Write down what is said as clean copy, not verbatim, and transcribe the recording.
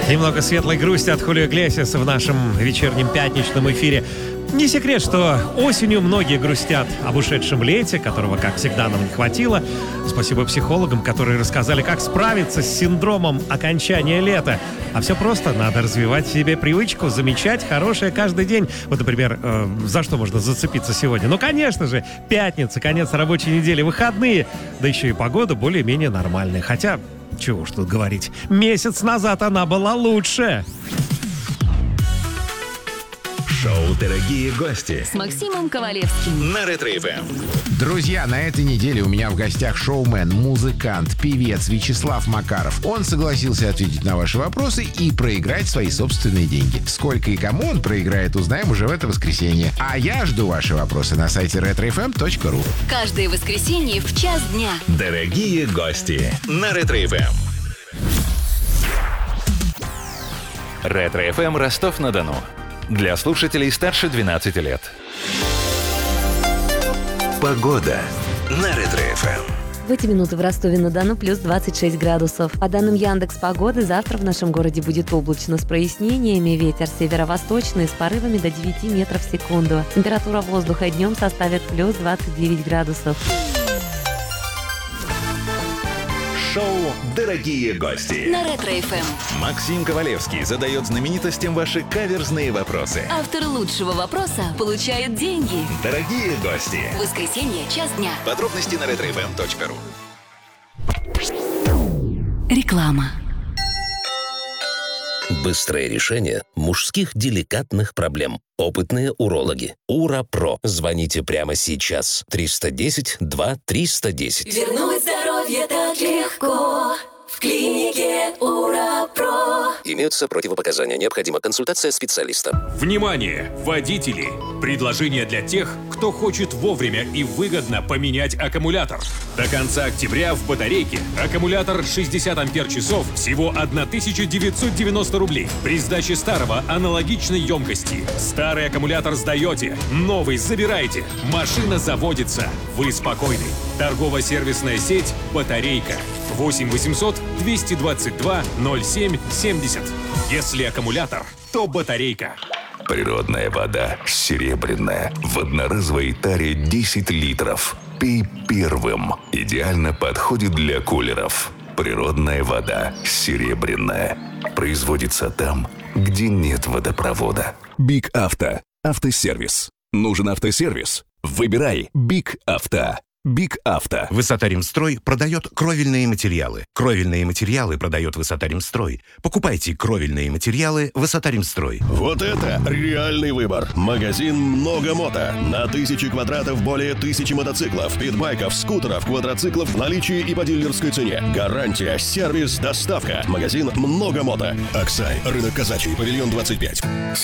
Немного светлой грусти от Хулио Иглесиаса в нашем вечернем пятничном эфире. Не секрет, что осенью многие грустят об ушедшем лете, которого, как всегда, нам не хватило. Спасибо психологам, которые рассказали, как справиться с синдромом окончания лета. А все просто. Надо развивать в себе привычку замечать хорошее каждый день. Вот, например, за что можно зацепиться сегодня? Ну, конечно же, пятница, конец рабочей недели, выходные. Да еще и погода более-менее нормальная. Хотя, чего уж тут говорить, месяц назад она была лучше. Шоу «Дорогие гости» с Максимом Ковалевским на Ретро-ФМ. Друзья, на этой неделе у меня в гостях шоумен, музыкант, певец Вячеслав Макаров. Он согласился ответить на ваши вопросы и проиграть свои собственные деньги. Сколько и кому он проиграет, узнаем уже в это воскресенье. А я жду ваши вопросы на сайте retrofm.ru. каждое воскресенье в час дня. «Дорогие гости» на Ретро-ФМ. Ретро-ФМ Ростов-на-Дону. Для слушателей старше 12 лет. Погода на Ретро-ФМ. В эти минуты в Ростове-на-Дону плюс 26 градусов. По данным Яндекс.Погоды, завтра в нашем городе будет облачно с прояснениями. Ветер северо-восточный с порывами до 9 метров в секунду. Температура воздуха днем составит плюс 29 градусов. Шоу «Дорогие гости» На Ретро-ФМ. Максим Ковалевский задает знаменитостям ваши каверзные вопросы. Автор лучшего вопроса получает деньги. Дорогие гости. Воскресенье, час дня. Подробности на retrofm.ru. Реклама. Быстрое решение мужских деликатных проблем. Опытные урологи. УраПро. Звоните прямо сейчас. 310 2 310. Вернуть здоровье так легко. В клинике УраПро. Имеются противопоказания. Необходима консультация специалиста. Внимание, водители! Предложение для тех, кто хочет вовремя и выгодно поменять аккумулятор. До конца октября в батарейке аккумулятор 60 ампер-часов всего 1990 рублей. При сдаче старого аналогичной емкости. Старый аккумулятор сдаете, новый забираете. Машина заводится. Вы спокойны. Торгово-сервисная сеть «Батарейка». 8 800 222 07 70. Если аккумулятор, то батарейка. Природная вода серебряная. В одноразовой таре 10 литров. Пей первым. Идеально подходит для кулеров. Природная вода серебряная. Производится там, где нет водопровода. Биг Авто. Автосервис. Нужен автосервис? Выбирай Биг Авто. Биг Авто. Высота-Ремстрой продает кровельные материалы. Кровельные материалы продает Высота-Ремстрой. Покупайте кровельные материалы Высота-Ремстрой. Вот это реальный выбор. Магазин «Много мото». На 1000 квадратов более 1000 мотоциклов, питбайков, скутеров, квадроциклов в наличии и по дилерской цене. Гарантия, сервис, доставка. Магазин «Много мото». Аксай, рынок Казачий, павильон 25.